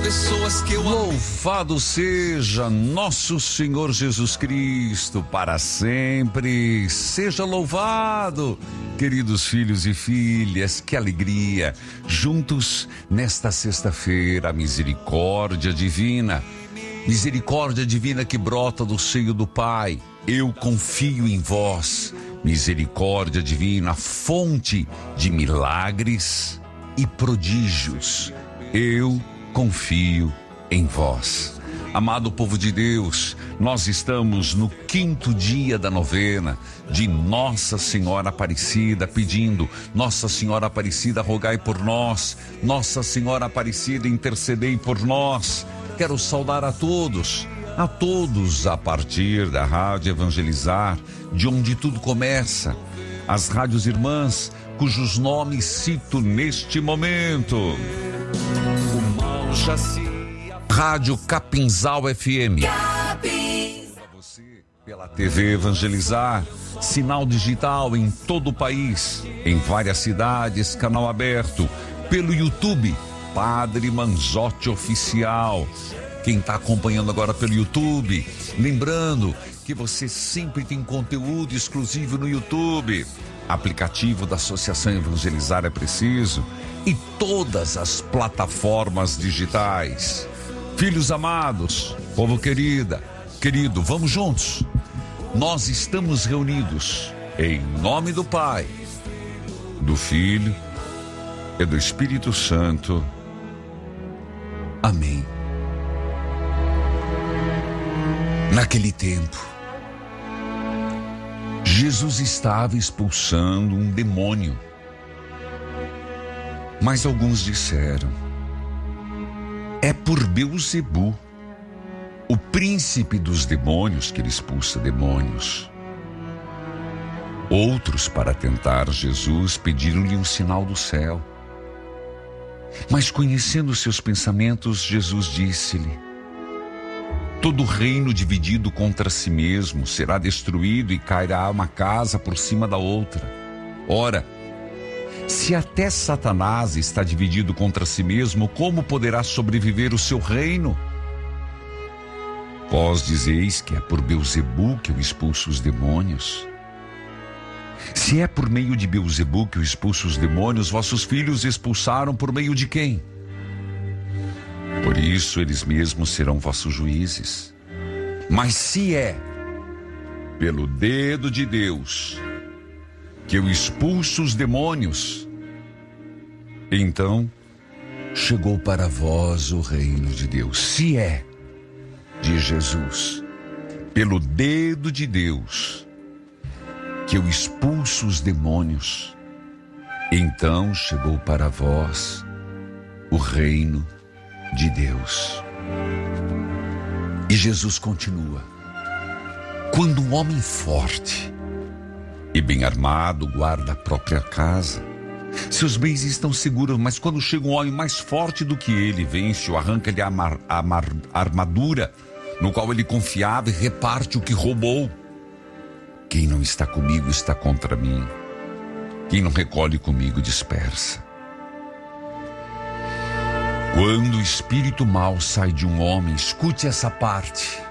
pessoas que eu amo. Louvado seja nosso Senhor Jesus Cristo, para sempre seja louvado. Queridos filhos e filhas, que alegria, juntos nesta sexta-feira, a misericórdia divina que brota do seio do Pai. Eu confio em vós, misericórdia divina, fonte de milagres e prodígios. Eu confio em vós. Amado povo de Deus, nós estamos no 5º dia da novena de Nossa Senhora Aparecida, pedindo: Nossa Senhora Aparecida, rogai por nós. Nossa Senhora Aparecida, intercedei por nós. Quero saudar a todos a partir da Rádio Evangelizar, de onde tudo começa, as rádios irmãs, cujos nomes cito neste momento. O mal já se... Rádio Capinzal FM. Para você, pela TV Evangelizar, sinal digital em todo o país, em várias cidades, canal aberto, pelo YouTube, Padre Manzotti Oficial. Quem está acompanhando agora pelo YouTube, lembrando que você sempre tem conteúdo exclusivo no YouTube. Aplicativo da Associação Evangelizar é Preciso e todas as plataformas digitais. Filhos amados, povo querido, vamos juntos. Nós estamos reunidos em nome do Pai, do Filho e do Espírito Santo. Amém. Naquele tempo, Jesus estava expulsando um demônio. Mas alguns disseram: é por Beelzebu, o príncipe dos demônios, que ele expulsa demônios. Outros, para tentar Jesus, pediram-lhe um sinal do céu. Mas, conhecendo seus pensamentos, Jesus disse-lhe: todo reino dividido contra si mesmo será destruído e cairá uma casa por cima da outra. Ora, se até Satanás está dividido contra si mesmo, como poderá sobreviver o seu reino? Vós dizeis que é por Beelzebu que eu expulso os demônios. Se é por meio de Beelzebu que eu expulso os demônios, vossos filhos expulsaram por meio de quem? Por isso eles mesmos serão vossos juízes. Mas se é pelo dedo de Deus que eu expulso os demônios, então chegou para vós o reino de Deus. Se é de Jesus, pelo dedo de Deus, que eu expulso os demônios, então chegou para vós o reino de Deus. E Jesus continua: quando um homem forte e bem armado guarda a própria casa, seus bens estão seguros, mas quando chega um homem mais forte do que ele, vence-o, arranca-lhe a armadura no qual ele confiava e reparte o que roubou. Quem não está comigo está contra mim. Quem não recolhe comigo dispersa. Quando o espírito mau sai de um homem, escute esta parte.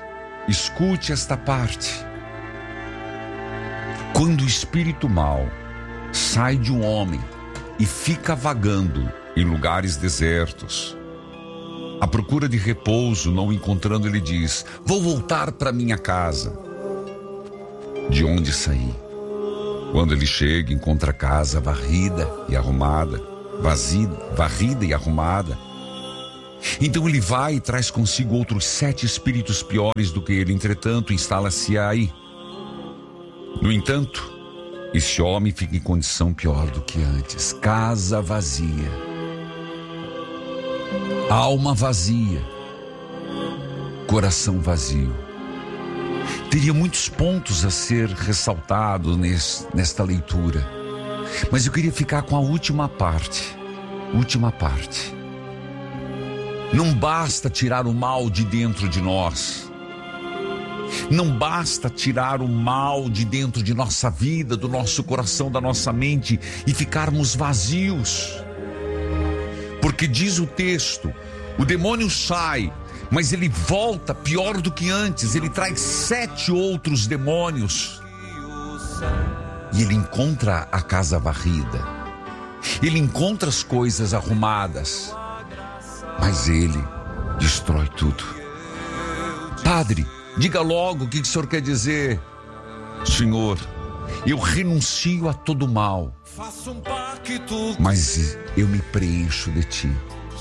Quando o espírito mau sai de um homem e fica vagando em lugares desertos, à procura de repouso, não encontrando, ele diz: vou voltar para minha casa, de onde saí. Quando ele chega, encontra a casa varrida e arrumada. Então ele vai e traz consigo outros 7 espíritos piores do que ele. Entretanto, instala-se aí. No entanto, esse homem fica em condição pior do que antes. Casa vazia, alma vazia, coração vazio. Teria muitos pontos a ser ressaltados nesta leitura, mas eu queria ficar com a última parte. Não basta tirar o mal de dentro de nós. Não basta tirar o mal de dentro de nossa vida, do nosso coração, da nossa mente e ficarmos vazios. Porque diz o texto: O demônio sai, mas ele volta pior do que antes. Ele traz 7 outros demônios. E ele encontra a casa varrida. Ele encontra as coisas arrumadas. Mas ele destrói tudo. Padre, diga logo o que o senhor quer dizer. Senhor, eu renuncio a todo mal, mas eu me preencho de ti.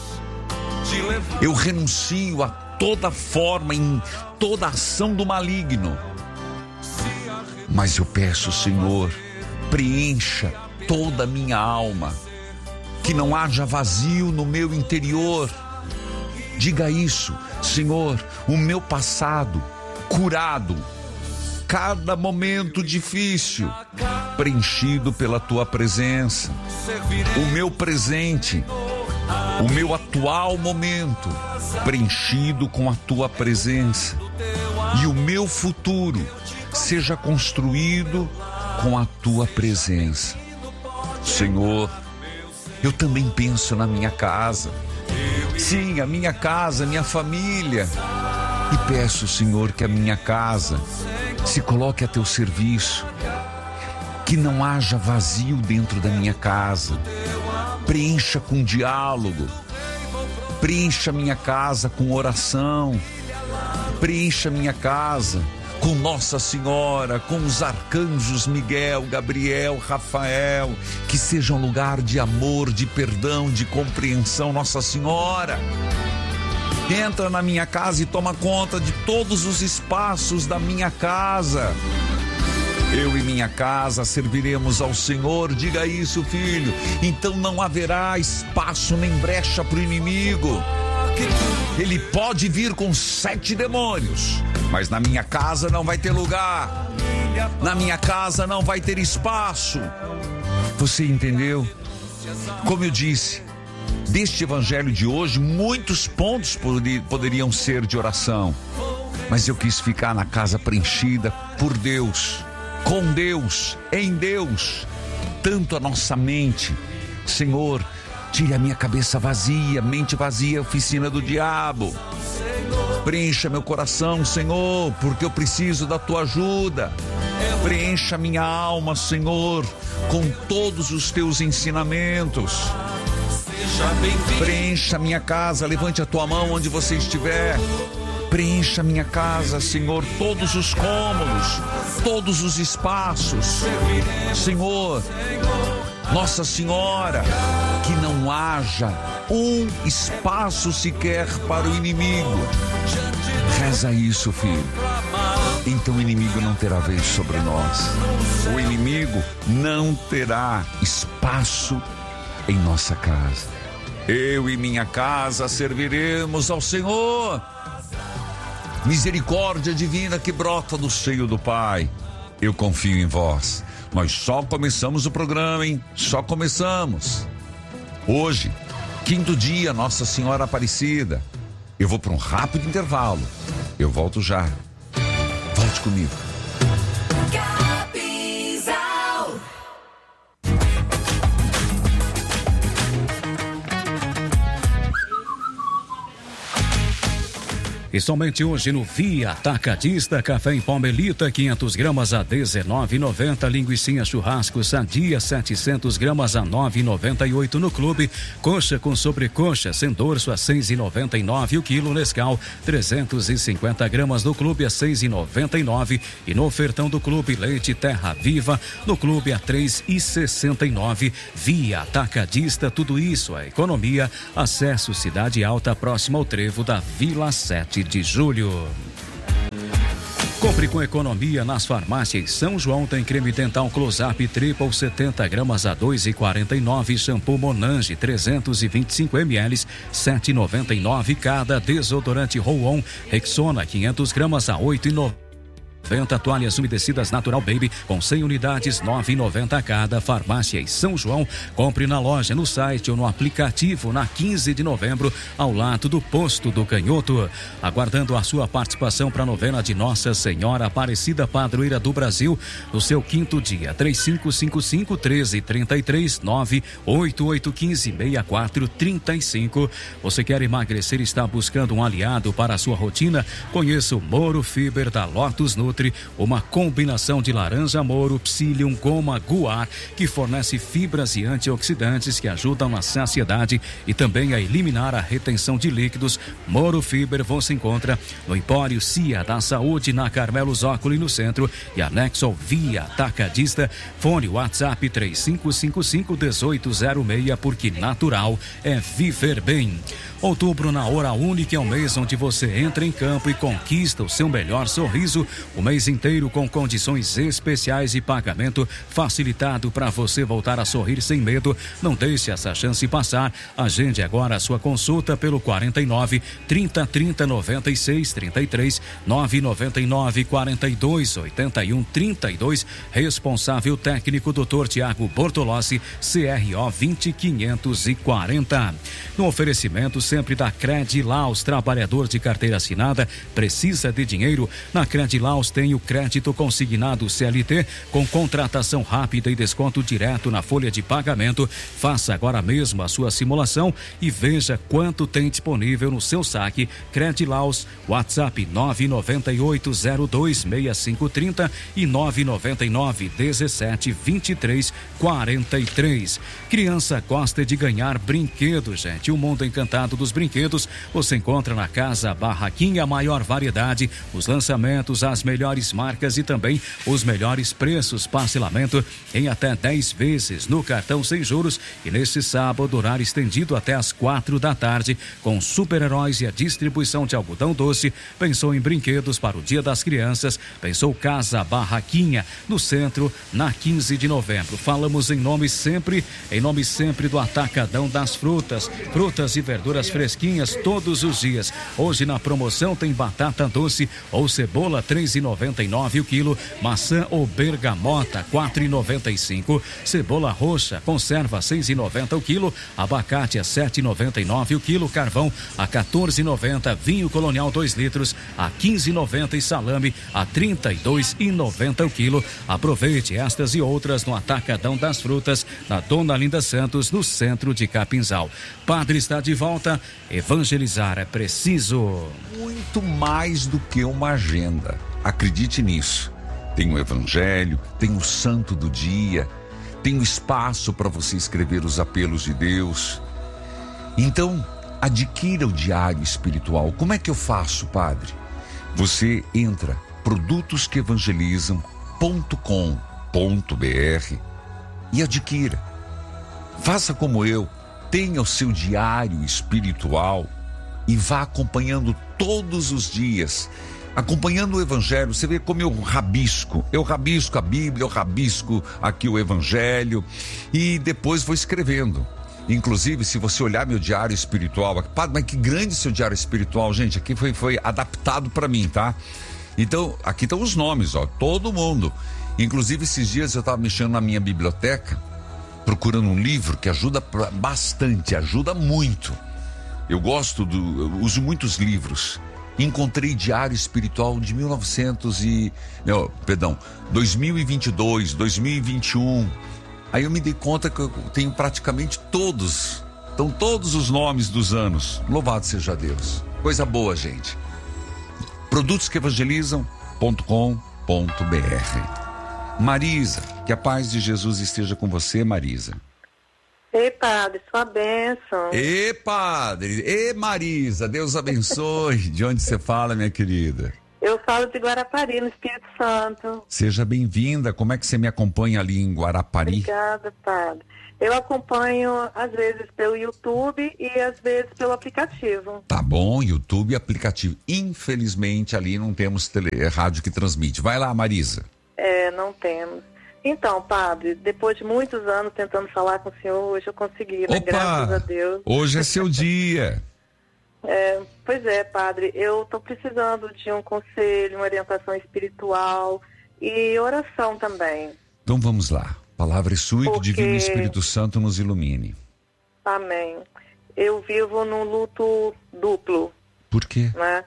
Eu renuncio a toda forma, em toda ação do maligno. Mas eu peço, Senhor, preencha toda a minha alma, que não haja vazio no meu interior. Diga isso, Senhor, o meu passado curado, cada momento difícil preenchido pela tua presença, o meu presente, o meu atual momento preenchido com a tua presença, e o meu futuro seja construído com a tua presença. Senhor, eu também penso na minha casa. Sim, a minha casa, minha família. E peço, Senhor, que a minha casa se coloque a teu serviço. Que não haja vazio dentro da minha casa. Preencha com diálogo. Preencha minha casa com oração. Preencha minha casa com Nossa Senhora, com os arcanjos Miguel, Gabriel, Rafael, que seja um lugar de amor, de perdão, de compreensão. Nossa Senhora, entra na minha casa e toma conta de todos os espaços da minha casa. Eu e minha casa serviremos ao Senhor. Diga isso, filho. Então não haverá espaço nem brecha para o inimigo. Ele pode vir com 7 demônios, mas na minha casa não vai ter lugar. Na minha casa não vai ter espaço. Você entendeu? Como eu disse, deste evangelho de hoje, muitos pontos poderiam ser de oração, mas eu quis ficar na casa preenchida por Deus, com Deus, em Deus. Tanto a nossa mente, Senhor, tire a minha cabeça vazia, mente vazia, oficina do diabo. Preencha meu coração, Senhor, porque eu preciso da tua ajuda. Preencha minha alma, Senhor, com todos os teus ensinamentos. Preencha minha casa, levante a tua mão onde você estiver. Preencha minha casa, Senhor, todos os cômodos, todos os espaços. Senhor, Nossa Senhora, que não haja um espaço sequer para o inimigo. Reza isso, filho. Então o inimigo não terá vez sobre nós. O inimigo não terá espaço em nossa casa. Eu e minha casa serviremos ao Senhor. Misericórdia divina que brota do seio do Pai. Eu confio em vós. Nós só começamos o programa, hein? Só começamos. Hoje, 5º dia, Nossa Senhora Aparecida. Eu vou para um rápido intervalo. Eu volto já. Volte comigo. E somente hoje no Via Atacadista, café em pó Melita, 500 gramas a R$19,90. Linguicinha churrasco sadia, 700 gramas a R$9,98 no Clube. Coxa com sobrecoxa, sem dorso a R$6,99. O quilo Nescau, 350 gramas no Clube a R$6,99. E no ofertão do Clube, leite Terra Viva, no Clube a R$3,69. Via Atacadista, tudo isso, a economia. Acesso Cidade Alta, próximo ao trevo da Vila 7 de Julho. Compre com economia nas farmácias São João. Tem creme dental Close-Up Triple 70 gramas a R$2,49. Shampoo Monange 325 ml, R$7,99 cada. Desodorante Roll-On Rexona 500 gramas a R$8,90. Venta toalhas umedecidas Natural Baby com 100 unidades, 9,90 cada. Farmácia e São João. Compre na loja, no site ou no aplicativo na 15 de novembro, ao lado do Posto do Canhoto. Aguardando a sua participação para a novena de Nossa Senhora Aparecida Padroeira do Brasil, no seu 5º dia. 3555-1333, 98815-6435. Você quer emagrecer e está buscando um aliado para a sua rotina? Conheça o Moro Fiber da Lotus Nutri, uma combinação de laranja Moro, psyllium, goma, guar, que fornece fibras e antioxidantes que ajudam na saciedade e também a eliminar a retenção de líquidos. Moro Fiber você encontra no Empório Cia da Saúde, na Carmelo Zócoli, no centro, e anexo ao Via Atacadista. Fone WhatsApp 3555-1806, porque natural é viver bem. Outubro na Hora Única é um mês onde você entra em campo e conquista o seu melhor sorriso. O mês inteiro com condições especiais e pagamento facilitado para você voltar a sorrir sem medo. Não deixe essa chance passar. Agende agora a sua consulta pelo 49 30 30 96 33 999 42 81 32. Responsável técnico Dr. Tiago Bortolossi, CRO 20540. No oferecimento sempre da Credilaus, trabalhador de carteira assinada, precisa de dinheiro? Na Credilaus tem o crédito consignado CLT com contratação rápida e desconto direto na folha de pagamento. Faça agora mesmo a sua simulação e veja quanto tem disponível no seu saque. Credilaus, WhatsApp 998026530 e 999172343. Criança gosta de ganhar brinquedos, gente. O mundo encantado dos brinquedos você encontra na Casa Barraquinha, a maior variedade, os lançamentos, as melhores marcas e também os melhores preços. Parcelamento em até 10 vezes no cartão sem juros, e neste sábado horário estendido até às 4 da tarde com super-heróis e a distribuição de algodão doce. Pensou em brinquedos para o Dia das Crianças? Pensou Casa Barraquinha, no centro, na 15 de novembro. Falamos em nome sempre do Atacadão das Frutas e verduras fresquinhas todos os dias. Hoje na promoção tem batata doce ou cebola 3,99 o quilo, maçã ou bergamota 4,95, cebola roxa conserva 6,90 o quilo, abacate a 7,99 o quilo, carvão a 14,90, vinho Colonial 2 litros a 15,90 e salame a 32,90 o quilo. Aproveite estas e outras no Atacadão das Frutas, na Dona Linda Santos, no centro de Capinzal. Padre está de volta. Evangelizar é preciso. Muito mais do que uma agenda. Acredite nisso. Tem o Evangelho, tem o Santo do Dia, tem o espaço para você escrever os apelos de Deus. Então, adquira o diário espiritual. Como é que eu faço, Padre? Você entra produtosqueevangelizam.com.br e adquira. Faça como eu. Tenha o seu diário espiritual e vá acompanhando todos os dias, acompanhando o Evangelho. Você vê como eu rabisco a Bíblia, eu rabisco aqui o Evangelho e depois vou escrevendo. Inclusive, se você olhar meu diário espiritual, Padre, mas que grande seu diário espiritual, gente, aqui foi adaptado para mim, tá? Então, aqui estão os nomes, todo mundo. Inclusive, esses dias eu estava mexendo na minha biblioteca, procurando um livro que ajuda bastante, ajuda muito. Eu uso muitos livros. Encontrei Diário Espiritual de 2022, 2021. Aí eu me dei conta que eu tenho praticamente todos os nomes dos anos. Louvado seja Deus. Coisa boa, gente. produtosqueevangelizam.com.br. Marisa, que a paz de Jesus esteja com você, Marisa. Ei, Padre, sua bênção. Ei, Padre. Ei, Marisa, Deus abençoe. De onde você fala, minha querida? Eu falo de Guarapari, no Espírito Santo. Seja bem-vinda. Como é que você me acompanha ali em Guarapari? Obrigada, Padre. Eu acompanho, às vezes, pelo YouTube e, às vezes, pelo aplicativo. Tá bom, YouTube e aplicativo. Infelizmente, ali não temos rádio que transmite. Vai lá, Marisa. Não temos. Então, Padre, depois de muitos anos tentando falar com o senhor, hoje eu consegui, né? Graças a Deus. Hoje é seu dia. Pois é, padre, eu estou precisando de um conselho, uma orientação espiritual e oração também. Então vamos lá. Palavra é sua e que o Divino Espírito Santo nos ilumine. Amém. Eu vivo num luto duplo. Por quê? Né?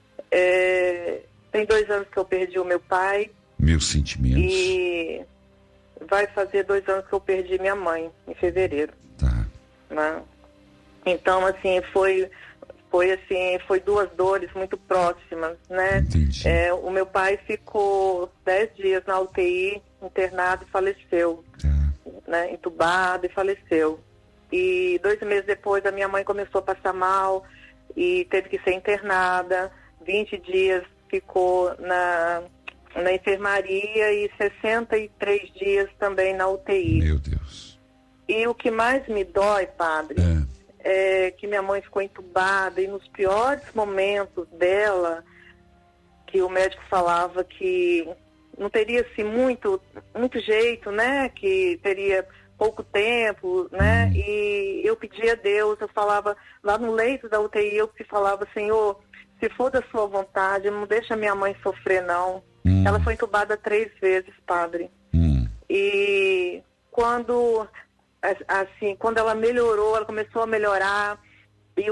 Tem 2 anos que eu perdi o meu pai. Meus sentimentos. E vai fazer 2 anos que eu perdi minha mãe, em fevereiro. Tá. Né? Então, assim, foi 2 dores muito próximas, né? Entendi. O meu pai ficou 10 dias na UTI, internado e faleceu. Tá. Né? Entubado e faleceu. E 2 meses depois a minha mãe começou a passar mal e teve que ser internada. 20 dias ficou na enfermaria e 63 dias também na UTI. Meu Deus. E o que mais me dói, padre, é que minha mãe ficou entubada e nos piores momentos dela, que o médico falava que não teria assim, muito jeito, né? Que teria pouco tempo, né? E eu pedia a Deus, eu falava lá no leito da UTI, eu falava, Senhor, se for da sua vontade, não deixa minha mãe sofrer, não. Ela foi entubada 3 vezes, padre. E quando ela melhorou, ela começou a melhorar, e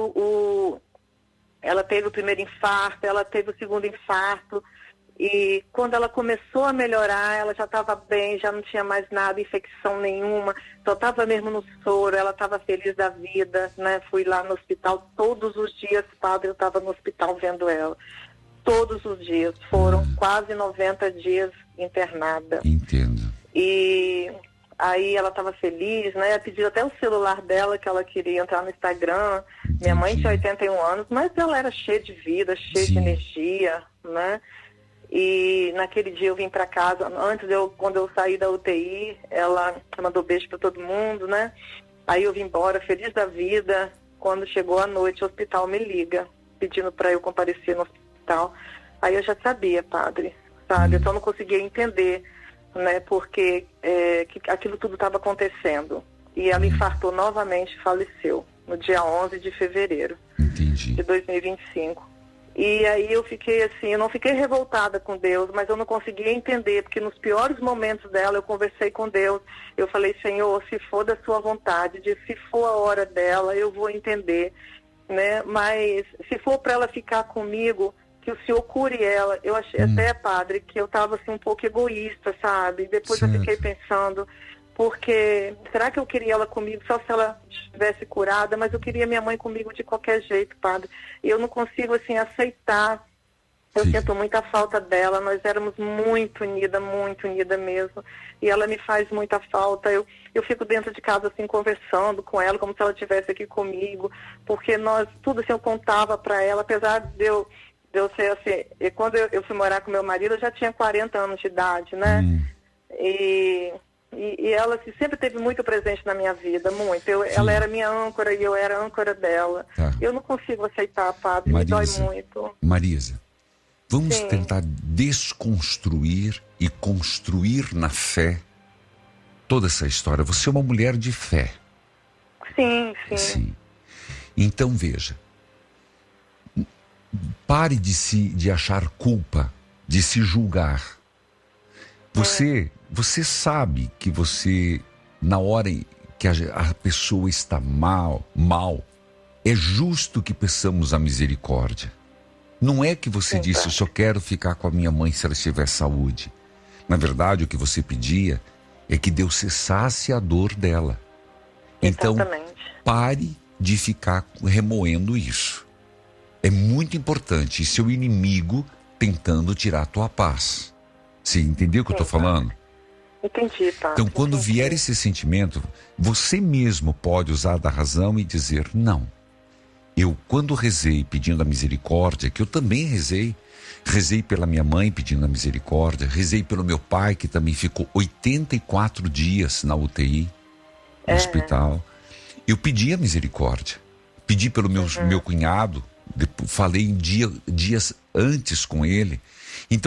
ela teve o primeiro infarto, ela teve o segundo infarto, e quando ela começou a melhorar, ela já estava bem, já não tinha mais nada, infecção nenhuma, só estava mesmo no soro, ela estava feliz da vida, né? Fui lá no hospital todos os dias, padre, eu estava no hospital vendo ela. Todos os dias, foram quase 90 dias internada. Entendo. E aí ela estava feliz, né? Pediu até o celular dela, que ela queria entrar no Instagram. Entendi. Minha mãe tinha 81 anos, mas ela era cheia de vida, cheia de energia, né? E naquele dia eu vim para casa, quando eu saí da UTI, ela mandou beijo para todo mundo, né? Aí eu vim embora, feliz da vida. Quando chegou a noite, o hospital me liga, pedindo para eu comparecer no hospital. Aí eu já sabia, padre, sabe? Eu só não conseguia entender, né? Porque que aquilo tudo estava acontecendo. E ela infartou novamente e faleceu no dia 11 de fevereiro. Entendi. De 2025. E aí eu fiquei assim, eu não fiquei revoltada com Deus, mas eu não conseguia entender, porque nos piores momentos dela eu conversei com Deus, eu falei, Senhor, se for da sua vontade, se for a hora dela, eu vou entender, né? Mas se for para ela ficar comigo, que o Senhor cure ela. Eu achei até, padre, que eu estava assim um pouco egoísta, sabe? Depois eu fiquei pensando, porque será que eu queria ela comigo só se ela estivesse curada, mas eu queria minha mãe comigo de qualquer jeito, padre. E eu não consigo, assim, aceitar. Eu sinto muita falta dela, nós éramos muito unida mesmo. E ela me faz muita falta. Eu fico dentro de casa, assim, conversando com ela, como se ela estivesse aqui comigo, porque tudo assim, eu contava para ela, apesar de eu ser assim, e quando eu fui morar com meu marido, eu já tinha 40 anos de idade, né? E ela assim, sempre teve muito presente na minha vida, muito. Ela era minha âncora e eu era a âncora dela. Tá. Eu não consigo aceitar, padre, me dói muito. Marisa, vamos tentar desconstruir e construir na fé toda essa história. Você é uma mulher de fé. Sim. Então veja, pare de achar culpa, de se julgar. Você sabe que você, na hora em que a pessoa está mal, é justo que peçamos a misericórdia. Não é que você disse, eu só quero ficar com a minha mãe se ela tiver saúde. Na verdade, o que você pedia é que Deus cessasse a dor dela. Então, pare de ficar remoendo isso. É muito importante, seu inimigo tentando tirar a tua paz. Você entendeu o que eu estou falando? Entendi, tá. Então, quando vier esse sentimento, você mesmo pode usar da razão e dizer, não. Eu, quando rezei pedindo a misericórdia, que eu também rezei pela minha mãe pedindo a misericórdia, rezei pelo meu pai, que também ficou 84 dias na UTI, no hospital. Eu pedi a misericórdia. Pedi pelo meu cunhado, falei dias antes com ele. Então,